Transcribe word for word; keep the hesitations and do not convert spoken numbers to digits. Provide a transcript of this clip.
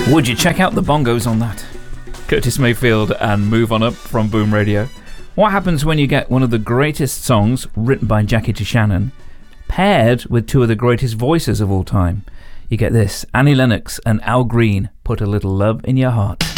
Would you check out the bongos on that? Curtis Mayfield and Move On Up from Boom Radio. What happens when you get one of the greatest songs written by Jackie T. Shannon paired with two of the greatest voices of all time? You get this: Annie Lennox and Al Green, Put a Little Love in Your Heart.